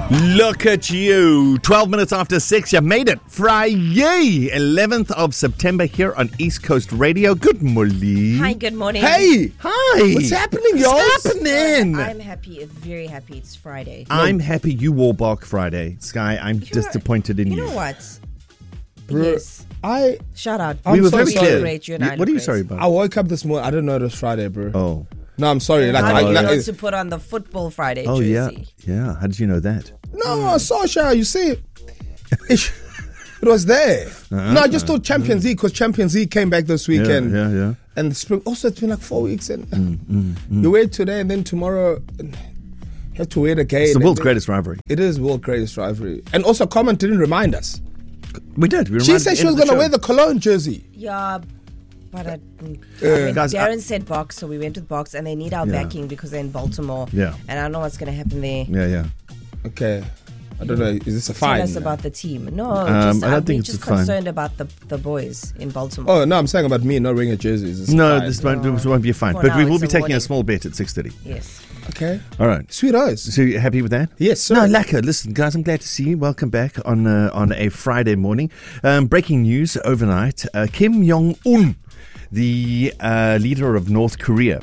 Look at you. 12 minutes after 6, you made it. Friday, 11th of September here on East Coast Radio. Good morning. Hi, good morning. Hey! Hi. What's happening, y'all? What's happening? I'm happy, very happy it's Friday. I'm happy you wore Bark Friday. Sky, I'm disappointed in you. You know what? Bro, Yes. Shout out. I'm We were so very sorry. clear. Great, you and I What look are you great. sorry about? I woke up this morning. I didn't know it was Friday, bro. Oh. No, I'm sorry. How did you know Like, to put on the football Friday Oh, yeah. jersey? Yeah. How did you know that? no, Sasha, you see, it was there. No, I just thought Champions League because Champions League came back this weekend. Yeah. And spring. Also, it's been like 4 weeks, and you wear it today, and then tomorrow you have to wear it again. It's the and world's then- greatest rivalry. It is world's greatest rivalry. And also, Comment didn't remind us. We did. We She reminded said the she end was of the going to show. wear the Cologne jersey. Yeah, but Guys, Darren said Box, so we went with Box, and they need our backing because they're in Baltimore. Yeah. And I don't know what's going to happen there. Yeah. Okay. I don't know. Is this a Tell fine? us about the team. No, I don't I'm think it's just a fine. concerned about the boys in Baltimore. Oh, no, I'm saying about me not wearing a jersey. Is this a No, fine? this won't be a fine. For But now, we will it's be a taking a warning. small bet at 6:30. Yes. Okay. All right. Sweet eyes. So you happy with that? Yes, sir. No, lacquer. Listen, guys, I'm glad to see you. Welcome back on a Friday morning. Breaking news overnight. Kim Jong-un, the leader of North Korea,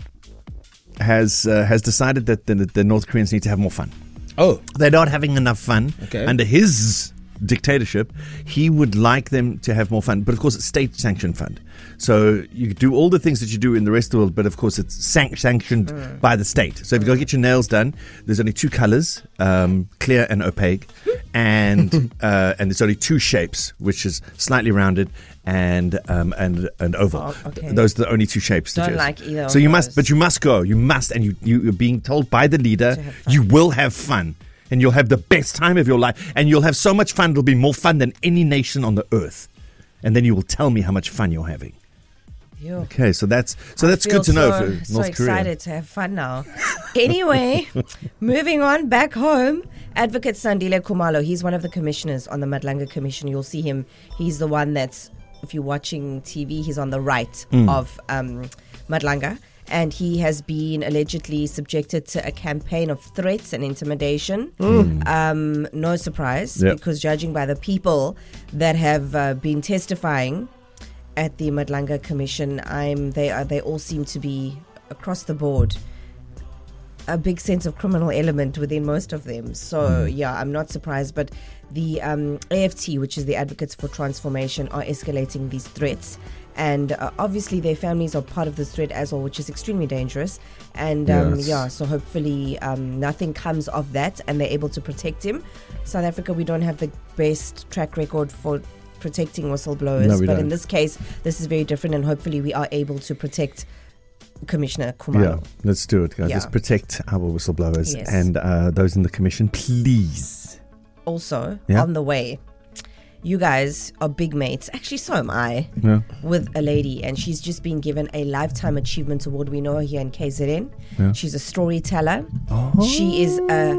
has decided that the North Koreans need to have more fun. Oh, They're not having enough fun Okay. under his dictatorship. He would like them to have more fun, but of course it's state-sanctioned fund. So you do all the things that you do in the rest of the world, but of course it's sanctioned by the state. So if you go get your nails done, there's only two colors, clear and opaque, and there's only two shapes, which is slightly rounded and oval. Oh, okay. Those are the only two shapes. that Don't you- like either So of you those. must, but you must go. You must, and you're being told by the leader, To have fun. you will have fun. And you'll have the best time of your life. And you'll have so much fun, it'll be more fun than any nation on the earth. And then you will tell me how much fun you're having. Yo. Okay, so that's I good to know for so North Korea. excited to have fun now. Anyway, moving on back home, Advocate Sandile Khumalo, he's one of the commissioners on the Madlanga Commission. You'll see him. He's the one that's, if you're watching TV, he's on the right of Madlanga. And he has been allegedly subjected to a campaign of threats and intimidation. No surprise, Yep. because judging by the people that have been testifying at the Madlanga Commission, they all seem to be across the board a big sense of criminal element within most of them. So yeah, I'm not surprised. But the AFT, which is the Advocates for Transformation, are escalating these threats. And obviously their families are part of this threat as well, which is extremely dangerous. And Yes. so hopefully nothing comes of that and they're able to protect him. South Africa, we don't have the best track record for protecting whistleblowers. No, we but don't. in this case, this is very different, and hopefully we are able to protect Commissioner Khumalo. Yeah, let's do it, guys. Yeah. Let's protect our whistleblowers Yes. and those in the commission, please. Also, Yeah. on the way, you guys are big mates. Actually, so am I. Yeah. With a lady, and she's just been given a Lifetime Achievement Award. We know her here in KZN. Yeah. She's a storyteller. She is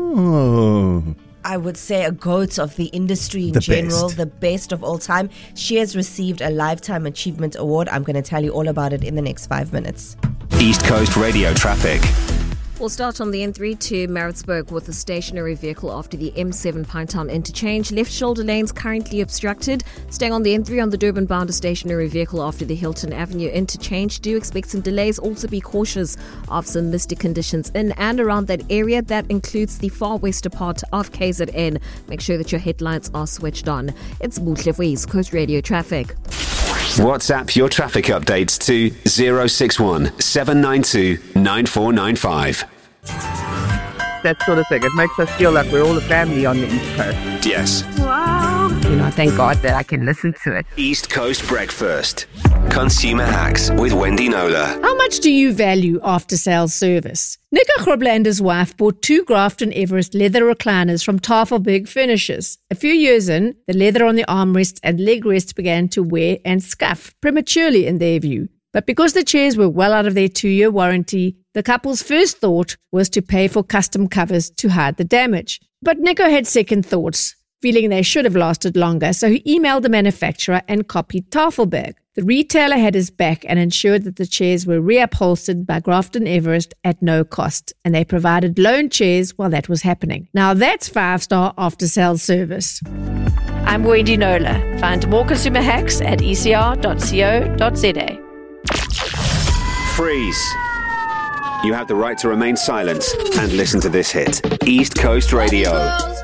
I would say a goat of the industry in The general, best. the best of all time. She has received a Lifetime Achievement Award. I'm going to tell you all about it in the next 5 minutes. East Coast Radio traffic. We'll start on the N3 to Maritzburg with a stationary vehicle after the M7 Pinetown interchange. Left shoulder lanes currently obstructed. Staying on the N3 on the Durban bound, a stationary vehicle after the Hilton Avenue interchange. Do expect some delays. Also be cautious of some misty conditions in and around that area. That includes the far western part of KZN. Make sure that your headlights are switched on. It's Buhle for East Coast Radio traffic. WhatsApp your traffic updates to 061 792 9495. That sort of thing. It makes us feel like we're all a family on the East Coast. Yes. Thank God that I can listen to it. East Coast Breakfast. Consumer Hacks with Wendy Nola. How much do you value after-sales service? Nico Groblander's wife bought 2 Grafton Everest leather recliners from Tafelberg Finishes. A few years in, the leather on the armrests and leg rests began to wear and scuff prematurely in their view. But because the chairs were well out of their 2-year warranty, the couple's first thought was to pay for custom covers to hide the damage. But Nico had second thoughts. feeling they should have lasted longer, so he emailed the manufacturer and copied Tafelberg. The retailer had his back and ensured that the chairs were reupholstered by Grafton Everest at no cost, and they provided loan chairs while that was happening. Now that's 5-star after-sales service. I'm Wendy Nola. Find more consumer hacks at ecr.co.za. Freeze. You have the right to remain silent and listen to this hit. East Coast Radio.